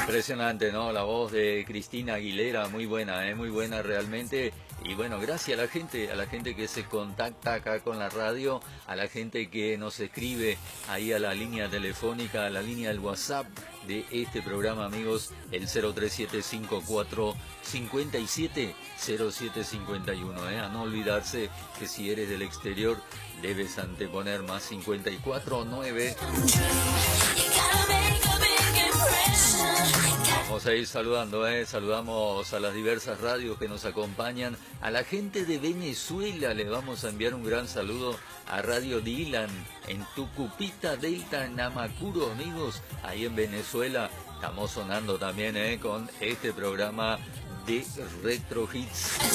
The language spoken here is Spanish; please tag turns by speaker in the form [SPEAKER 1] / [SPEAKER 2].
[SPEAKER 1] Impresionante, ¿no? La voz de Cristina Aguilera, muy buena realmente. Y bueno, gracias a la gente que se contacta acá con la radio, a la gente que nos escribe ahí a la línea telefónica, a la línea del WhatsApp de este programa, amigos, el 03754-570751, A no olvidarse que si eres del exterior debes anteponer más 549. Vamos a ir saludando, saludamos a las diversas radios que nos acompañan. A la gente de Venezuela le vamos a enviar un gran saludo a Radio Dylan en Tucupita, Delta, Namacuro, amigos. Ahí en Venezuela estamos sonando también con este programa de Retro Hits.